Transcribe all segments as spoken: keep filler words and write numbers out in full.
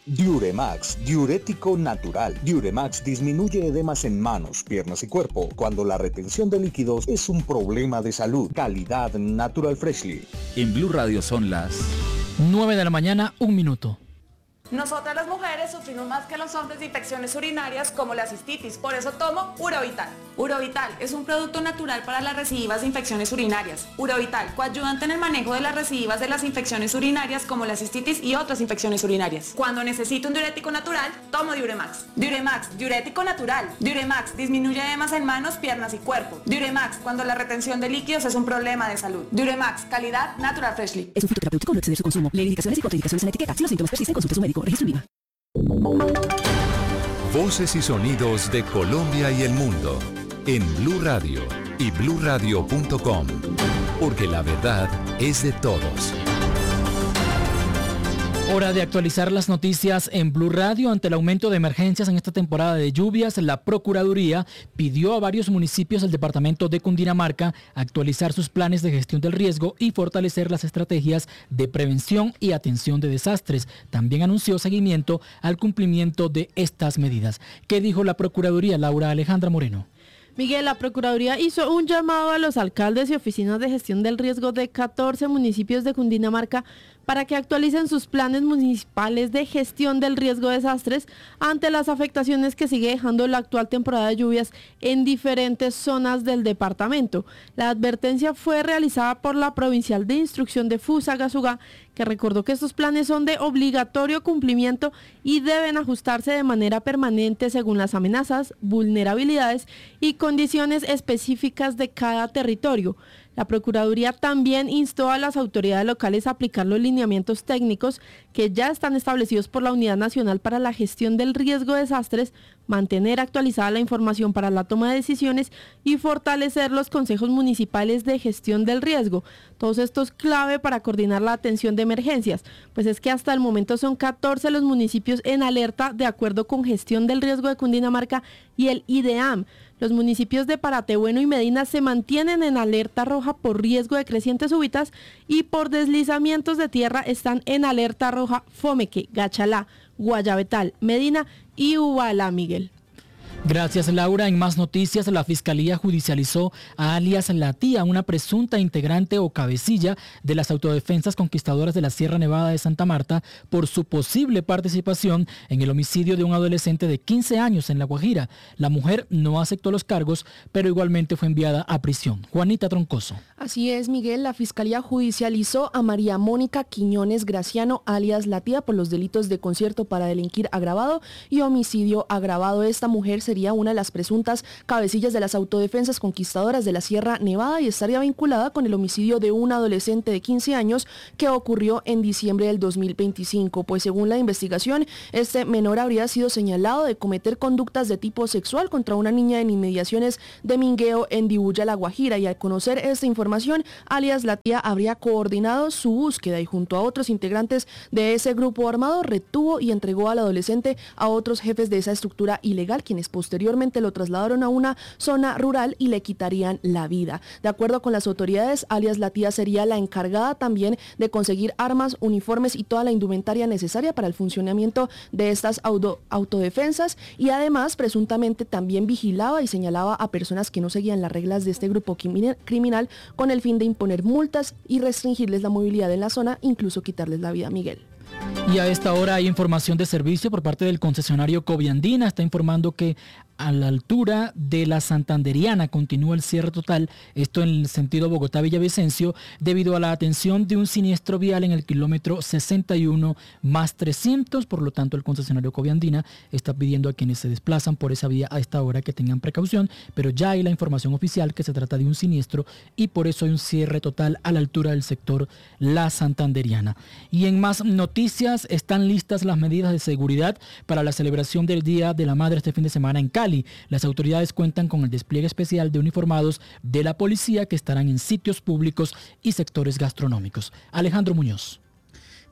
Diuremax, diurético natural. Diuremax disminuye edemas en manos, piernas y cuerpo cuando la retención de líquidos es un problema de salud. Calidad Natural Freshly. En Blue Radio son las nueve de la mañana, un minuto. Nosotras las mujeres sufrimos más que los hombres de infecciones urinarias como la cistitis, por eso tomo Urovital. Urovital es un producto natural para las recidivas de infecciones urinarias. Urovital, coadyuvante en el manejo de las recidivas de las infecciones urinarias como la cistitis y otras infecciones urinarias. Cuando necesito un diurético natural, tomo Diuremax. Diuremax, diurético natural. Diuremax disminuye edemas en manos, piernas y cuerpo. Diuremax, cuando la retención de líquidos es un problema de salud. Diuremax, calidad Natural Freshly. Es un fitoterapéutico, no exceder su consumo. Lee indicaciones y contraindicaciones en la etiqueta. Si los síntomas persisten, consulte a su médico. Registro IVA. Voces y sonidos de Colombia y el mundo en Blue Radio y blue radio punto com, porque la verdad es de todos. Hora de actualizar las noticias en Blue Radio. Ante el aumento de emergencias en esta temporada de lluvias, la Procuraduría pidió a varios municipios del departamento de Cundinamarca actualizar sus planes de gestión del riesgo y fortalecer las estrategias de prevención y atención de desastres. También anunció seguimiento al cumplimiento de estas medidas. ¿Qué dijo la Procuraduría, Laura Alejandra Moreno? Miguel, la Procuraduría hizo un llamado a los alcaldes y oficinas de gestión del riesgo de catorce municipios de Cundinamarca para que actualicen sus planes municipales de gestión del riesgo de desastres ante las afectaciones que sigue dejando la actual temporada de lluvias en diferentes zonas del departamento. La advertencia fue realizada por la Provincial de Instrucción de Fusagasugá, que recordó que estos planes son de obligatorio cumplimiento y deben ajustarse de manera permanente según las amenazas, vulnerabilidades y condiciones específicas de cada territorio. La Procuraduría también instó a las autoridades locales a aplicar los lineamientos técnicos que ya están establecidos por la Unidad Nacional para la Gestión del Riesgo de Desastres, mantener actualizada la información para la toma de decisiones y fortalecer los consejos municipales de gestión del riesgo. Todo esto es clave para coordinar la atención de emergencias, pues es que hasta el momento son catorce los municipios en alerta de acuerdo con Gestión del Riesgo de Cundinamarca y el IDEAM. Los municipios de Paratebueno y Medina se mantienen en alerta roja por riesgo de crecientes súbitas y por deslizamientos de tierra están en alerta roja Fomeque, Gachalá, Guayabetal, Medina y Ubalá, Miguel. Gracias, Laura. En más noticias, la Fiscalía judicializó a alias La Tía, una presunta integrante o cabecilla de las autodefensas conquistadoras de la Sierra Nevada de Santa Marta, por su posible participación en el homicidio de un adolescente de quince años en La Guajira. La mujer no aceptó los cargos, pero igualmente fue enviada a prisión. Juanita Troncoso. Así es, Miguel. La Fiscalía judicializó a María Mónica Quiñones Graciano, alias La Tía, por los delitos de concierto para delinquir agravado y homicidio agravado. Esta mujer sería una de las presuntas cabecillas de las autodefensas conquistadoras de la Sierra Nevada y estaría vinculada con el homicidio de un adolescente de quince años que ocurrió en diciembre del dos mil veinticinco, pues según la investigación, este menor habría sido señalado de cometer conductas de tipo sexual contra una niña en inmediaciones de Mingueo en Dibuya, La Guajira, y al conocer esta información, alias La Tía habría coordinado su búsqueda y junto a otros integrantes de ese grupo armado retuvo y entregó al adolescente a otros jefes de esa estructura ilegal, quienes posteriormente lo trasladaron a una zona rural y le quitarían la vida. De acuerdo con las autoridades, alias La Tía sería la encargada también de conseguir armas, uniformes y toda la indumentaria necesaria para el funcionamiento de estas auto, autodefensas y además presuntamente también vigilaba y señalaba a personas que no seguían las reglas de este grupo criminal con el fin de imponer multas y restringirles la movilidad en la zona, incluso quitarles la vida, Miguel. Y a esta hora hay información de servicio por parte del concesionario Coviandina. Está informando que a la altura de la Santanderiana continúa el cierre total, esto en el sentido Bogotá-Villavicencio, debido a la atención de un siniestro vial en el kilómetro sesenta y uno más trescientos. Por lo tanto, el concesionario Coviandina está pidiendo a quienes se desplazan por esa vía a esta hora que tengan precaución, pero ya hay la información oficial que se trata de un siniestro y por eso hay un cierre total a la altura del sector La Santanderiana. Y en más noticias, están listas las medidas de seguridad para la celebración del Día de la Madre este fin de semana en Cali. Las autoridades cuentan con el despliegue especial de uniformados de la policía que estarán en sitios públicos y sectores gastronómicos. Alejandro Muñoz.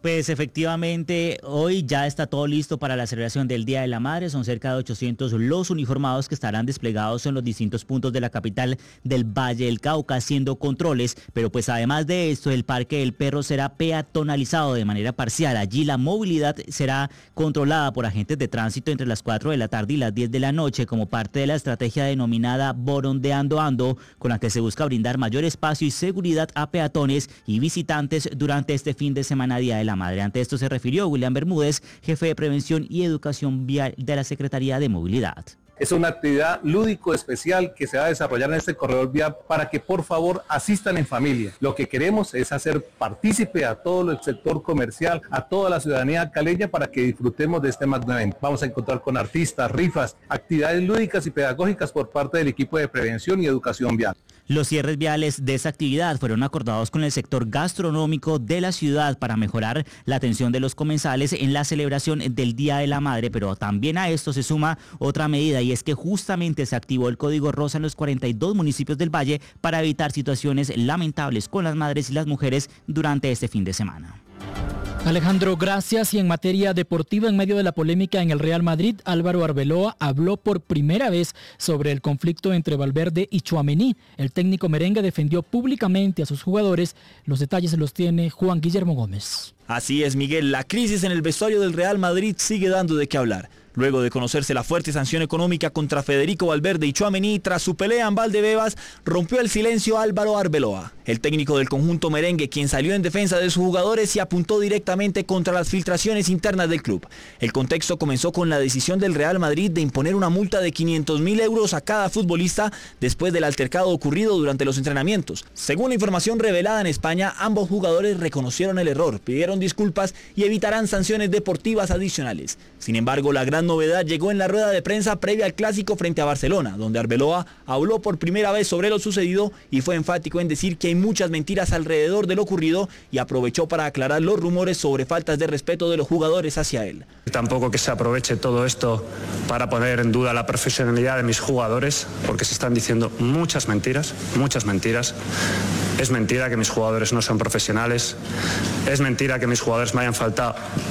Pues efectivamente, hoy ya está todo listo para la celebración del Día de la Madre. Son cerca de ochocientos los uniformados que estarán desplegados en los distintos puntos de la capital del Valle del Cauca haciendo controles. Pero pues además de esto, el Parque del Perro será peatonalizado de manera parcial. Allí la movilidad será controlada por agentes de tránsito entre las cuatro de la tarde y las diez de la noche como parte de la estrategia denominada Borondeando Ando, con la que se busca brindar mayor espacio y seguridad a peatones y visitantes durante este fin de semana Día de la Madre. Ante esto se refirió William Bermúdez, jefe de Prevención y Educación Vial de la Secretaría de Movilidad. Es una actividad lúdico especial que se va a desarrollar en este corredor vial para que por favor asistan en familia. Lo que queremos es hacer partícipe a todo el sector comercial, a toda la ciudadanía caleña para que disfrutemos de este magno evento. Vamos a encontrar con artistas, rifas, actividades lúdicas y pedagógicas por parte del equipo de Prevención y Educación Vial. Los cierres viales de esa actividad fueron acordados con el sector gastronómico de la ciudad para mejorar la atención de los comensales en la celebración del Día de la Madre, pero también a esto se suma otra medida y es que justamente se activó el Código Rosa en los cuarenta y dos municipios del Valle para evitar situaciones lamentables con las madres y las mujeres durante este fin de semana. Alejandro, gracias. Y en materia deportiva, en medio de la polémica en el Real Madrid, Álvaro Arbeloa habló por primera vez sobre el conflicto entre Valverde y Tchouaméni. El técnico merengue defendió públicamente a sus jugadores. Los detalles los tiene Juan Guillermo Gómez. Así es, Miguel. La crisis en el vestuario del Real Madrid sigue dando de qué hablar. Luego de conocerse la fuerte sanción económica contra Federico Valverde y Tchouaméni tras su pelea en Valdebebas, rompió el silencio Álvaro Arbeloa, el técnico del conjunto merengue, quien salió en defensa de sus jugadores y apuntó directamente contra las filtraciones internas del club. El contexto comenzó con la decisión del Real Madrid de imponer una multa de quinientos mil euros a cada futbolista después del altercado ocurrido durante los entrenamientos. Según la información revelada en España, ambos jugadores reconocieron el error, pidieron disculpas y evitarán sanciones deportivas adicionales. Sin embargo, la gran novedad llegó en la rueda de prensa previa al clásico frente a Barcelona, donde Arbeloa habló por primera vez sobre lo sucedido y fue enfático en decir que hay muchas mentiras alrededor de lo ocurrido y aprovechó para aclarar los rumores sobre faltas de respeto de los jugadores hacia él. Tampoco que se aproveche todo esto para poner en duda la profesionalidad de mis jugadores, porque se están diciendo muchas mentiras, muchas mentiras. Es mentira que mis jugadores no son profesionales, es mentira que mis jugadores me hayan faltado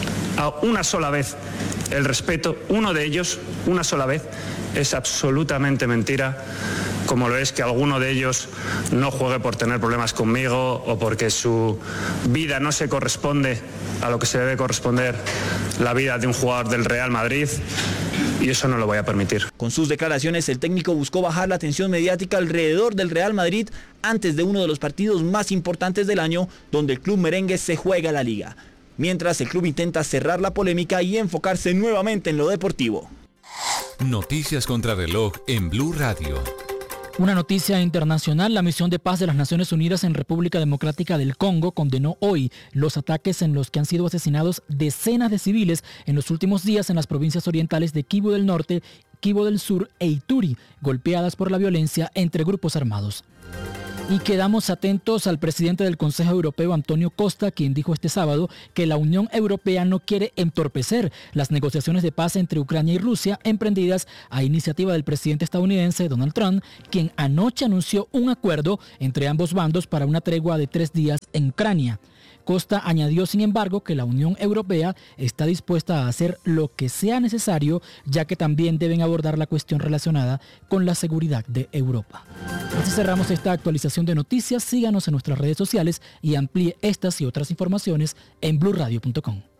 a una sola vez el respeto, uno de ellos, una sola vez. Es absolutamente mentira, como lo es que alguno de ellos no juegue por tener problemas conmigo o porque su vida no se corresponde a lo que se debe corresponder la vida de un jugador del Real Madrid. Y eso no lo voy a permitir. Con sus declaraciones, el técnico buscó bajar la atención mediática alrededor del Real Madrid antes de uno de los partidos más importantes del año, donde el club merengue se juega la liga. Mientras el club intenta cerrar la polémica y enfocarse nuevamente en lo deportivo. Noticias contra reloj en Blue Radio. Una noticia internacional, la misión de paz de las Naciones Unidas en República Democrática del Congo condenó hoy los ataques en los que han sido asesinados decenas de civiles en los últimos días en las provincias orientales de Kivu del Norte, Kivu del Sur e Ituri, golpeadas por la violencia entre grupos armados. Y quedamos atentos al presidente del Consejo Europeo, Antonio Costa, quien dijo este sábado que la Unión Europea no quiere entorpecer las negociaciones de paz entre Ucrania y Rusia emprendidas a iniciativa del presidente estadounidense Donald Trump, quien anoche anunció un acuerdo entre ambos bandos para una tregua de tres días en Ucrania. Costa añadió, sin embargo, que la Unión Europea está dispuesta a hacer lo que sea necesario, ya que también deben abordar la cuestión relacionada con la seguridad de Europa. Así cerramos esta actualización de noticias. Síganos en nuestras redes sociales y amplíe estas y otras informaciones en blue radio punto com.